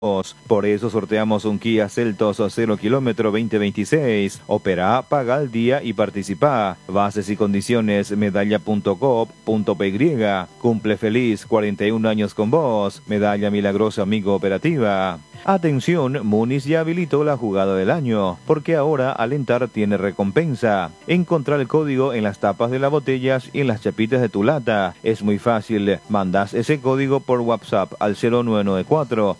Por eso sorteamos un Kia Seltos 0 kilómetro 2026. Opera, paga al día y participa. Bases y condiciones medalla.coop.py. Cumple feliz 41 años con vos. Medalla Milagrosa Amigo Operativa. Atención, Muniz ya habilitó la jugada del año, porque ahora alentar tiene recompensa. Encontrar el código en las tapas de las botellas y en las chapitas de tu lata. Es muy fácil, mandás ese código por WhatsApp al 0994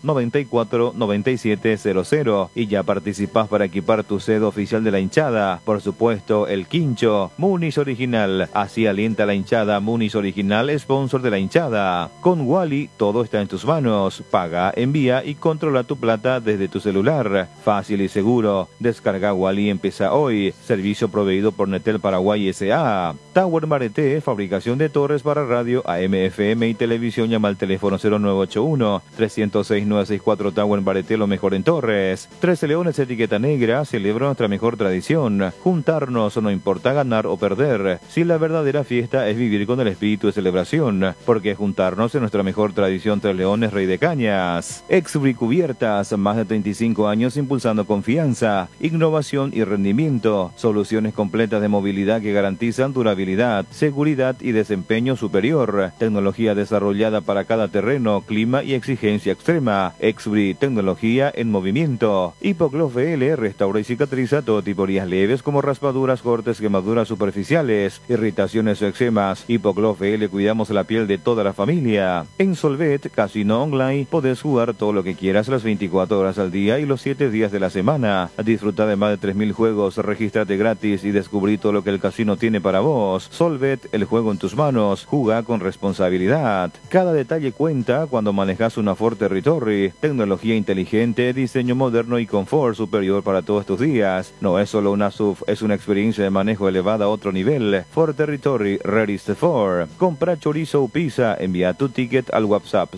94 97 00 y ya participás para equipar tu sed oficial de la hinchada. Por supuesto, el quincho, Muniz Original. Así alienta la hinchada. Muniz Original, sponsor de la hinchada. Con Wally, todo está en tus manos. Paga, envía y controla tu plata desde tu celular. Fácil y seguro. Descarga Wally, empieza hoy. Servicio proveído por Netel Paraguay S.A. Tower Mareté, fabricación de torres para radio, AM, FM y televisión. Llama al teléfono 0981 306 964 Tower Mareté, lo mejor en torres. 13 Leones Etiqueta Negra celebra nuestra mejor tradición. Juntarnos, no importa ganar o perder. Si la verdadera fiesta es vivir con el espíritu de celebración, porque juntarnos es nuestra mejor tradición. 3 Leones, Rey de Cañas. Exubri Cubiertas, más de 35 años impulsando confianza, innovación y rendimiento. Soluciones completas de movilidad que garantizan durabilidad, seguridad y desempeño superior. Tecnología desarrollada para cada terreno, clima y exigencia extrema. Exubri, tecnología en movimiento. Hipogloss VL restaura y cicatriza todo tipo de heridas leves como raspaduras, cortes, quemaduras superficiales, irritaciones o eczemas. Hipogloss VL, cuidamos la piel de toda la familia. En Solvet, casino online, podés jugar todo lo que quieras las 24 horas al día y los 7 días de la semana. Disfruta de más de 3.000 juegos, regístrate gratis y descubrí todo lo que el casino tiene para vos. Solvet, el juego en tus manos, juega con responsabilidad. Cada detalle cuenta cuando manejas una Ford Territory. Tecnología inteligente, diseño moderno y confort superior para todos tus días. No es solo una SUV, es una experiencia de manejo elevada a otro nivel. Ford Territory, ready to Ford. Compra chorizo o pizza, envía tu ticket al WhatsApp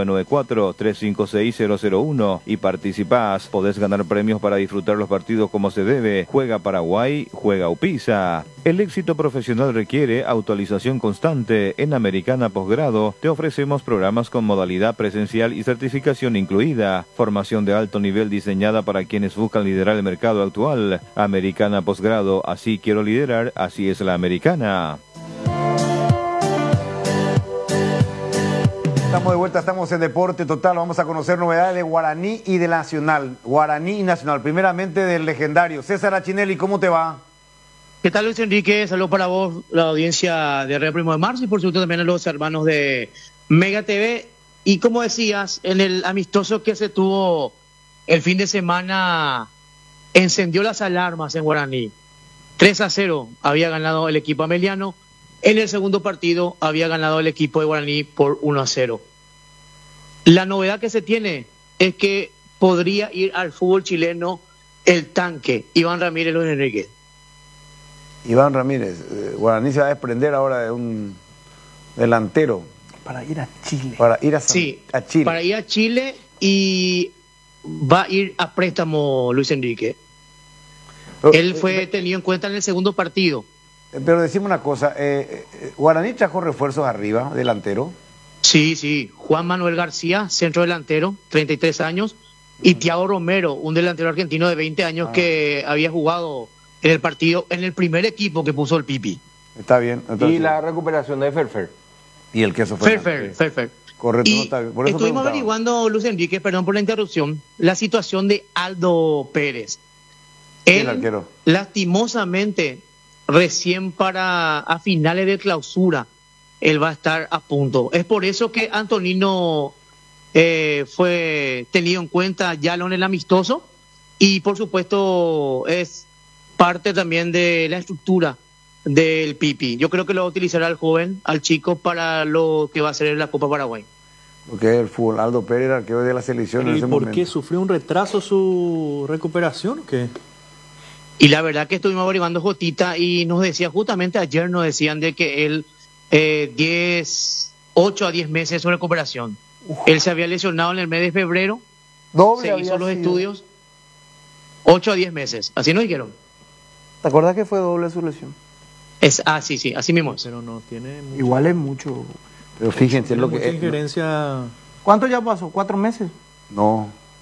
0994 356 001 y participás. Podés ganar premios para disfrutar los partidos como se debe. Juega Paraguay, juega Upisa. El éxito profesional requiere actualización constante. En Americana Posgrado te ofrecemos programas con modalidad presencial y certificación incluida. Formación de alto nivel diseñada para quienes buscan liderar el mercado actual. Americana Posgrado, así quiero liderar, así es la americana. Estamos de vuelta, estamos en Deporte Total. Vamos a conocer novedades de Guaraní y de Nacional. Guaraní y Nacional. Primeramente del legendario César Achinelli, ¿cómo te va? ¿Qué tal, Luis Enrique? Saludos para vos, la audiencia de Red Primo de Marzo y por supuesto también a los hermanos de Mega TV. Y como decías, en el amistoso que se tuvo el fin de semana, encendió las alarmas en Guaraní. 3-0 había ganado el equipo ameliano. En el segundo partido había ganado el equipo de Guaraní por 1-0. La novedad que se tiene es que podría ir al fútbol chileno el tanque, Iván Ramírez Luis Enrique. Iván Ramírez, Guaraní se va a desprender ahora de un delantero. Para ir a Chile. Para ir a Chile. Para ir a Chile y va a ir a préstamo Luis Enrique. Él fue tenido en cuenta en el segundo partido. Pero decime una cosa, Guaraní trajo refuerzos arriba, delantero. Sí, Juan Manuel García, centro delantero, 33 años, y Thiago Romero, un delantero argentino de 20 años que había jugado en el partido, en el primer equipo que puso el Pipi. Está bien. Entonces, y la recuperación de Ferfer. Y el queso Ferfer. Correcto, Y no está bien. Por eso estuvimos preguntaba. averiguando, Luis Enrique, perdón por la interrupción, la situación de Aldo Pérez. El arquero. Lastimosamente, recién a finales de clausura, él va a estar a punto. Es por eso que Antonino fue tenido en cuenta ya en el amistoso y por supuesto es parte también de la estructura del Pipi. Yo creo que lo va a utilizar al joven, al chico, para lo que va a ser en la Copa Paraguay. Porque el fútbol, Aldo Pérez, arquero de la selección en ¿Y ese por momento. qué sufrió un retraso su recuperación? ¿Qué? Y la verdad que estuvimos averiguando Jotita y nos decía, justamente ayer nos decían de que él 8 a 10 meses de su recuperación. Él se había lesionado en el mes de febrero, se hizo los estudios, 8 a 10 meses, así nos dijeron. ¿Te acuerdas que fue doble su lesión? Sí, así mismo es. Pero no tiene mucho, Igual es mucho. Pero fíjense tiene lo mucha que injerencia. ¿Cuánto ya pasó? ¿4 meses? no.